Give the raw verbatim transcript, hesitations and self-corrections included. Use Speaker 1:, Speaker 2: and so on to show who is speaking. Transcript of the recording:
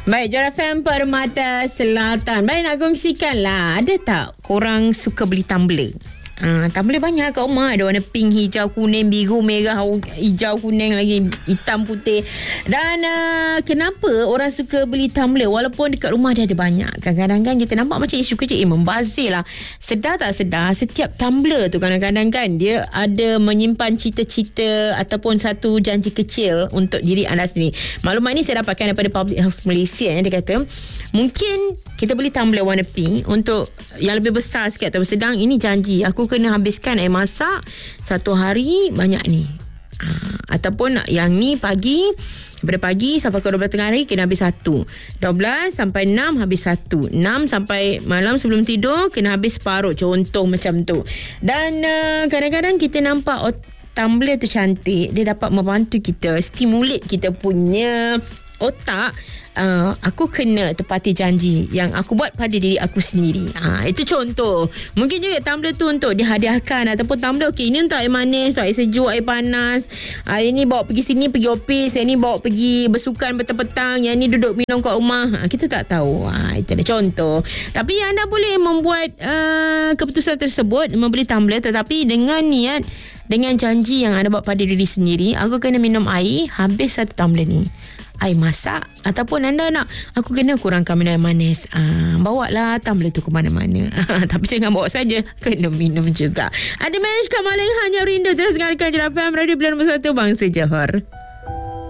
Speaker 1: Baik, Johor F M Permata Selatan. Baik, nak kongsikan lah. Ada tak korang suka beli tumbler? Ha, tumbler banyak kat rumah. Ada warna pink, hijau, kuning, biru, merah, hijau, kuning lagi, hitam, putih. Dan uh, kenapa orang suka beli tumbler walaupun dekat rumah dia ada banyak? Kadang-kadang kan kita nampak macam isu kecil, eh membazir lah. Sedar tak sedar, setiap tumbler tu kadang-kadang kan dia ada menyimpan cita-cita ataupun satu janji kecil untuk diri anda sendiri. Maklumat ni saya dapatkan daripada Public Health Malaysia. Dia kata mungkin kita beli tumbler warna pink untuk yang lebih besar sikit atau sedang. Ini janji aku kena habiskan air masak satu hari banyak ni. Ha, ataupun yang ni pagi, daripada pagi sampai ke dua belas tengah hari kena habis satu. dua belas sampai enam habis satu. enam sampai malam sebelum tidur kena habis separuh. Contoh macam tu. Dan uh, kadang-kadang kita nampak oh, tumbler tu cantik. Dia dapat membantu kita, stimulate kita punya otak. Uh, aku kena tepati janji yang aku buat pada diri aku sendiri. Ha, itu contoh. Mungkin juga tumbler tu untuk dihadiahkan, ataupun tumbler okey ini untuk air manis, untuk air sejuk, air panas. Ha, ini bawa pergi sini, pergi office. Yang ni bawa pergi bersukan petang-petang. Yang ni duduk minum kat rumah. Ha, kita tak tahu. Ha, itu ada contoh. Tapi anda boleh membuat uh, keputusan tersebut, membeli tumbler, tetapi dengan niat, dengan janji yang anda buat pada diri sendiri. Aku kena minum air habis satu tumbler ni, air masak. Ataupun anda nak, aku kena kurangkan minum air manis, ah, bawa lah tumbler tu ke mana-mana. Tapi jangan bawa saja, kena minum juga. Ada Manage Kamaling hanya rindu. Terus dengarkan Johor F M, Radio Pilihan Nombor Satu Bangsa Johor.